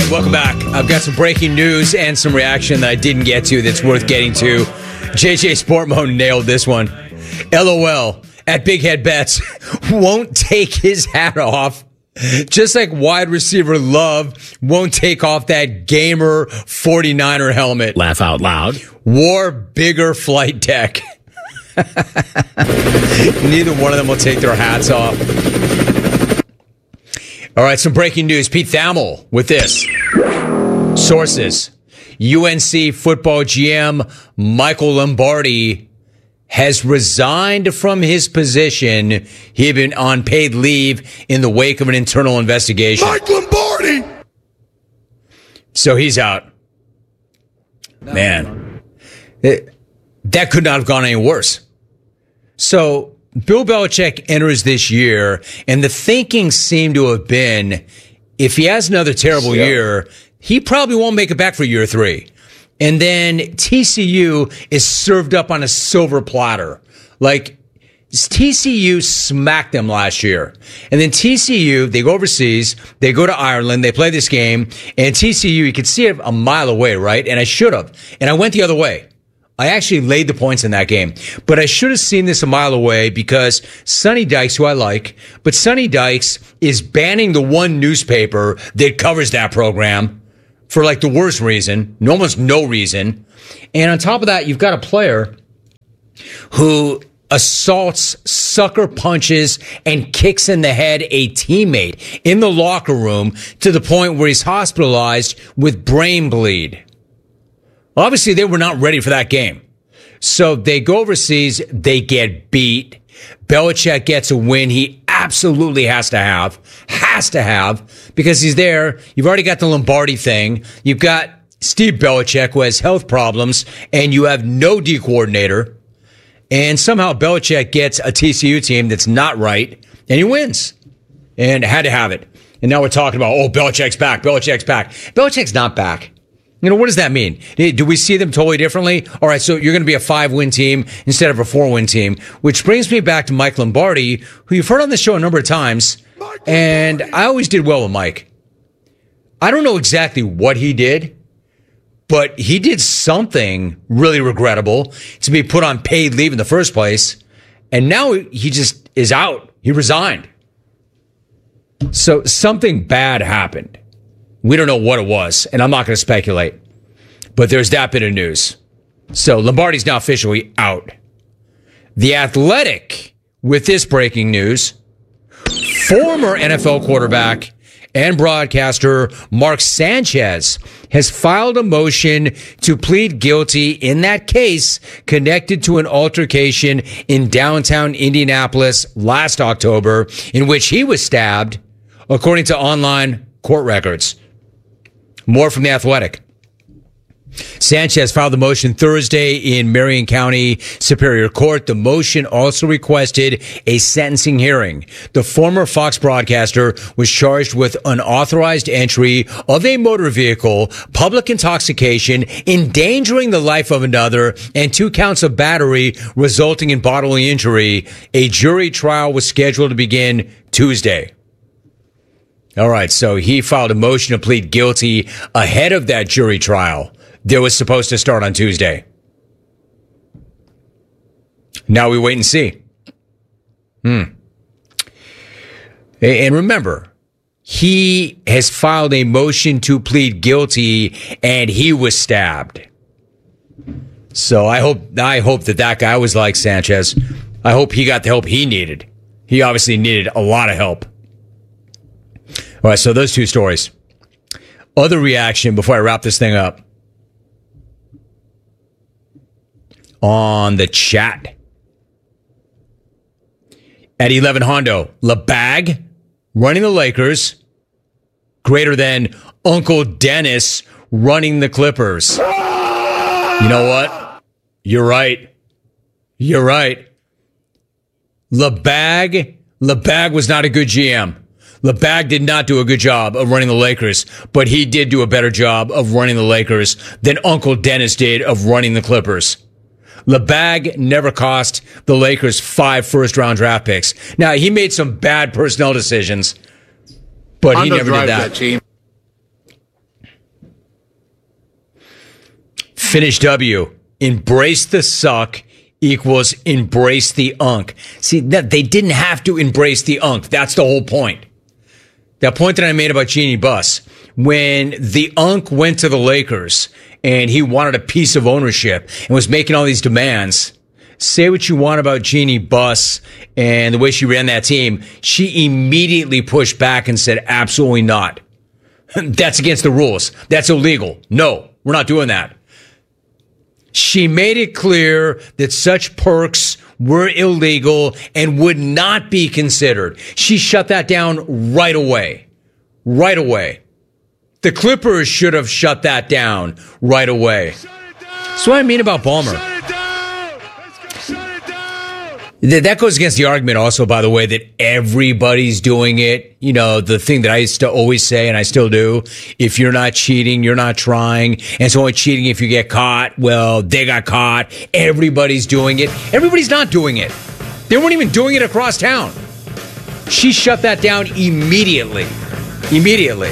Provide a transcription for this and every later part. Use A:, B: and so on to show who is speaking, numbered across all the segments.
A: right, welcome back. I've got some breaking news and some reaction that I didn't get to that's worth getting to. JJ Sport Mode nailed this one. LOL at Big Head Bets won't take his hat off, just like wide receiver Love won't take off that gamer 49er helmet.
B: Laugh out loud.
A: Wore bigger flight deck. Neither one of them will take their hats off. All right, some breaking news. Pete Thamel with this. Sources. UNC football GM Michael Lombardi has resigned from his position. He had been on paid leave in the wake of an internal investigation.
C: Mike Lombardi!
A: So he's out. Man, that could not have gone any worse. So Bill Belichick enters this year, and the thinking seemed to have been, if he has another terrible year, he probably won't make it back for year 3. And then TCU is served up on a silver platter. Like, TCU smacked them last year. And then TCU, they go overseas, they go to Ireland, they play this game, and TCU, you could see it a mile away, right? And I should have. And I went the other way. I actually laid the points in that game, but I should have seen this a mile away because Sonny Dykes, who I like, but Sonny Dykes is banning the one newspaper that covers that program for like the worst reason, almost no reason. And on top of that, you've got a player who assaults, sucker punches, and kicks in the head a teammate in the locker room to the point where he's hospitalized with brain bleed. Obviously, they were not ready for that game. So they go overseas, they get beat. Belichick gets a win he absolutely has to have, because he's there. You've already got the Lombardi thing. You've got Steve Belichick, who has health problems, and you have no D coordinator. And somehow Belichick gets a TCU team that's not right, and he wins. And had to have it. And now we're talking about, Belichick's back. Belichick's not back. You know, what does that mean? Do we see them totally differently? All right, so you're going to be a 5-win team instead of a 4-win team, which brings me back to Mike Lombardi, who you've heard on the show a number of times, and I always did well with Mike. I don't know exactly what he did, but he did something really regrettable to be put on paid leave in the first place, and now he just is out. He resigned. So something bad happened. We don't know what it was, and I'm not going to speculate. But there's that bit of news. So Lombardi's now officially out. The Athletic, with this breaking news, former NFL quarterback and broadcaster Mark Sanchez has filed a motion to plead guilty in that case connected to an altercation in downtown Indianapolis last October in which he was stabbed, according to online court records. More from The Athletic. Sanchez filed the motion Thursday in Marion County Superior Court. The motion also requested a sentencing hearing. The former Fox broadcaster was charged with unauthorized entry of a motor vehicle, public intoxication, endangering the life of another, and 2 counts of battery resulting in bodily injury. A jury trial was scheduled to begin Tuesday. All right, so he filed a motion to plead guilty ahead of that jury trial that was supposed to start on Tuesday. Now we wait and see. And remember, he has filed a motion to plead guilty and he was stabbed. So I hope that guy was like Sanchez. I hope he got the help he needed. He obviously needed a lot of help. All right, so those 2 stories. Other reaction before I wrap this thing up. On the chat. At 11 Hondo, LeBag running the Lakers greater than Uncle Dennis running the Clippers. You know what? You're right. LeBag was not a good GM. LeBag did not do a good job of running the Lakers, but he did do a better job of running the Lakers than Uncle Dennis did of running the Clippers. LeBag never cost the Lakers 5 first-round draft picks. Now, he made some bad personnel decisions, but he never did that. Finish W. Embrace the suck equals embrace the unk. See, they didn't have to embrace the unk. That's the whole point. That point that I made about Jeannie Buss. When the unk went to the Lakers and he wanted a piece of ownership and was making all these demands, say what you want about Jeannie Buss and the way she ran that team, she immediately pushed back and said, absolutely not. That's against the rules. That's illegal. No, we're not doing that. She made it clear that such perks were illegal and would not be considered. She shut that down right away. Right away. The Clippers should have shut that down right away. That's what I mean about Ballmer. That goes against the argument also, by the way, that everybody's doing it. You know, the thing that I used to always say, and I still do, if you're not cheating, you're not trying. And it's only cheating if you get caught. Well, they got caught. Everybody's doing it. Everybody's not doing it. They weren't even doing it across town. She shut that down immediately. Immediately.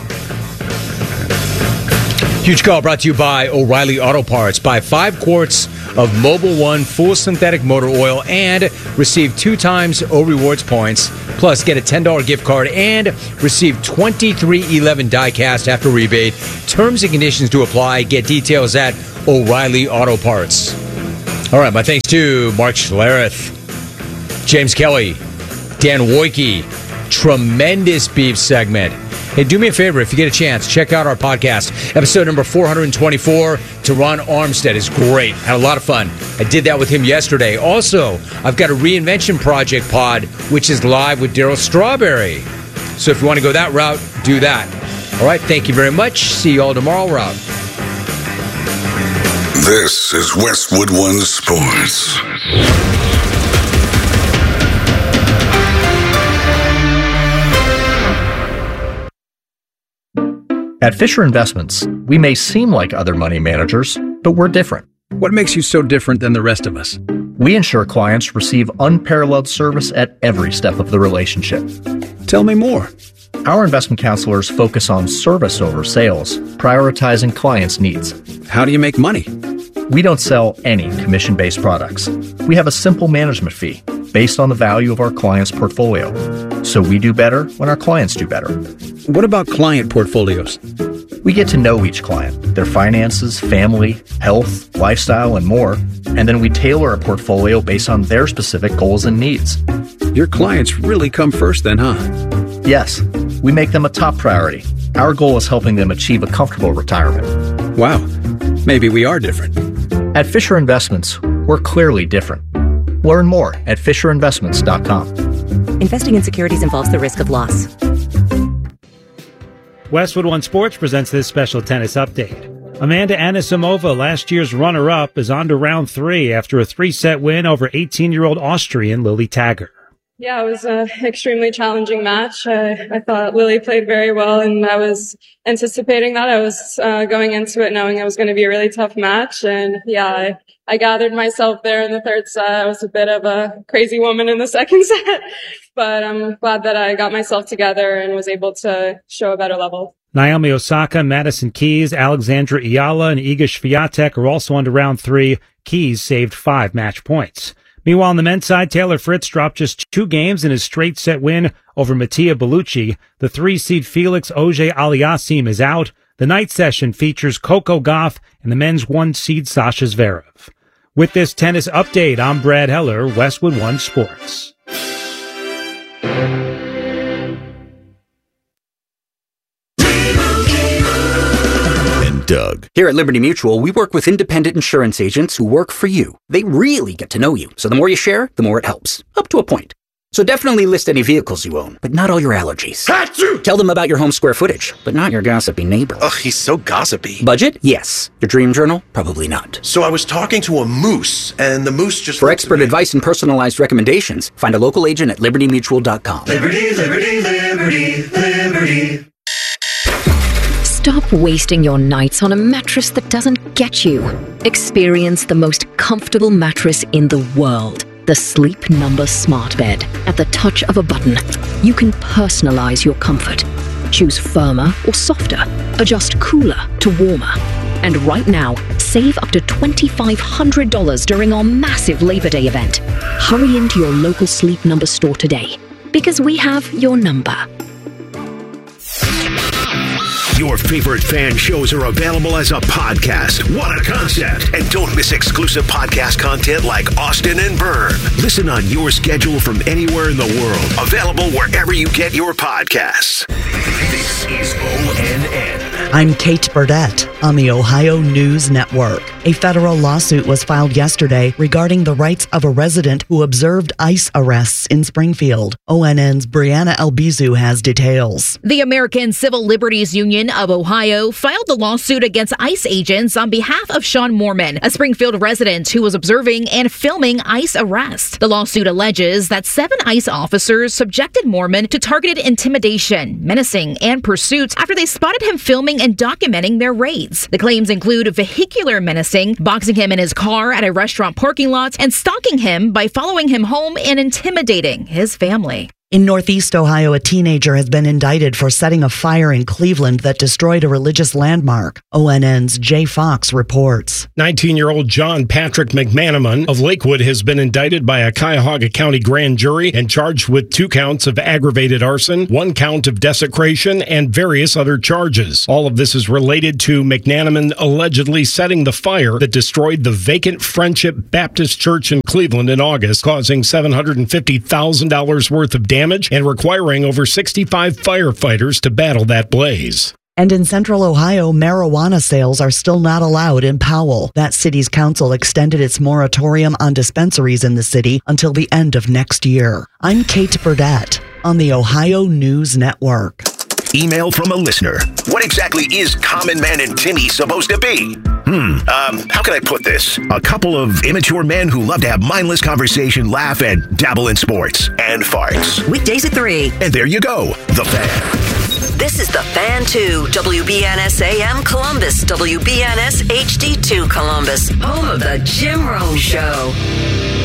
A: Huge call brought to you by O'Reilly Auto Parts. Buy 5 quarts of Mobil 1 full synthetic motor oil and receive 2 times O Rewards points. Plus, get a $10 gift card and receive 2311 die-cast after rebate. Terms and conditions to apply. Get details at O'Reilly Auto Parts. All right, my thanks to Mark Schlereth, James Kelly, Dan Wojcicki. Tremendous beef segment. Hey, do me a favor, if you get a chance, check out our podcast. Episode number 424, Teron Armstead is great. Had a lot of fun. I did that with him yesterday. Also, I've got a Reinvention Project pod, which is live with Daryl Strawberry. So if you want to go that route, do that. All right, thank you very much. See you all tomorrow. We're out.
B: This is Westwood One Sports.
C: At Fisher Investments, we may seem like other money managers, but we're different.
D: What makes you so different than the rest of us?
C: We ensure clients receive unparalleled service at every step of the relationship.
D: Tell me more.
C: Our investment counselors focus on service over sales, prioritizing clients' needs.
D: How do you make money?
C: We don't sell any commission-based products. We have a simple management fee based on the value of our client's portfolio. So we do better when our clients do better.
D: What about client portfolios?
C: We get to know each client, their finances, family, health, lifestyle, and more, and then we tailor a portfolio based on their specific goals and needs.
D: Your clients really come first then, huh?
C: Yes, we make them a top priority. Our goal is helping them achieve a comfortable retirement.
D: Wow, maybe we are different.
C: At Fisher Investments, we're clearly different. Learn more at FisherInvestments.com.
E: Investing in securities involves the risk of loss.
F: Westwood One Sports presents this special tennis update. Amanda Anisimova, last year's runner-up, is on to round 3 after a 3-set win over 18-year-old Austrian Lily Tagger.
G: Yeah, it was an extremely challenging match. I thought Lily played very well, and I was anticipating that. I was going into it knowing it was going to be a really tough match. And yeah, I gathered myself there in the third set. I was a bit of a crazy woman in the second set, but I'm glad that I got myself together and was able to show a better level.
F: Naomi Osaka, Madison Keys, Alexandra Ayala, and Iga Swiatek are also on to round 3. Keys saved 5 match points. Meanwhile, on the men's side, Taylor Fritz dropped just 2 games in his straight set win over Mattia Bellucci. The 3-seed Felix Auger-Aliassime is out. The night session features Coco Gauff and the men's 1-seed Sasha Zverev. With this tennis update, I'm Brad Heller, Westwood One Sports.
H: Doug. Here at Liberty Mutual, we work with independent insurance agents who work for you. They really get to know you, so the more you share, the more it helps. Up to a point. So definitely list any vehicles you own, but not all your allergies. Achoo! Tell them about your home square footage, but not your gossipy neighbor.
I: Ugh, he's so gossipy.
H: Budget? Yes. Your dream journal? Probably not.
I: So I was talking to a moose, and the moose just...
H: For expert advice and personalized recommendations, find a local agent at libertymutual.com.
J: Liberty, liberty, liberty, liberty.
E: Stop wasting your nights on a mattress that doesn't get you. Experience the most comfortable mattress in the world. The Sleep Number Smart Bed. At the touch of a button, you can personalize your comfort. Choose firmer or softer. Adjust cooler to warmer. And right now, save up to $2,500 during our massive Labor Day event. Hurry into your local Sleep Number store today, because we have your number.
K: Your favorite fan shows are available as a podcast. What a concept. And don't miss exclusive podcast content like Austin and Byrne. Listen on your schedule from anywhere in the world. Available wherever you get your podcasts. This is ONN.
L: I'm Kate Burdett on the Ohio News Network. A federal lawsuit was filed yesterday regarding the rights of a resident who observed ICE arrests in Springfield. ONN's Brianna Albizu has details.
M: The American Civil Liberties Union of Ohio filed the lawsuit against ICE agents on behalf of Sean Moorman, a Springfield resident who was observing and filming ICE arrests. The lawsuit alleges that 7 ICE officers subjected Moorman to targeted intimidation, menacing, and pursuit after they spotted him filming and documenting their raids. The claims include vehicular menacing, boxing him in his car at a restaurant parking lot, and stalking him by following him home and intimidating his family.
L: In Northeast Ohio, a teenager has been indicted for setting a fire in Cleveland that destroyed a religious landmark. ONN's Jay Fox reports.
N: 19-year-old John Patrick McManaman of Lakewood has been indicted by a Cuyahoga County grand jury and charged with 2 counts of aggravated arson, 1 count of desecration, and various other charges. All of this is related to McManaman allegedly setting the fire that destroyed the vacant Friendship Baptist Church in Cleveland in August, causing $750,000 worth of damage and requiring over 65 firefighters to battle that blaze.
L: And in Central Ohio, marijuana sales are still not allowed in Powell. That city's council extended its moratorium on dispensaries in the city until the end of next year. I'm Kate Burdett on the Ohio News Network.
K: Email from a listener. What exactly is Common Man and Timmy supposed to be? How can I put this? A couple of immature men who love to have mindless conversation, laugh, and dabble in sports and farts.
O: Weekdays at 3.
K: And there you go, The Fan.
O: This is The Fan 2, WBNS AM Columbus, WBNS HD2 Columbus, home of the Jim Rome Show.